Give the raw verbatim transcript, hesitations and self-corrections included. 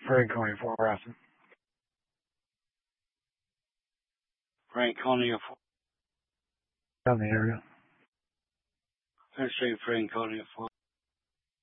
Franconia for harassment. Franconia for Down the area. I say Franconia for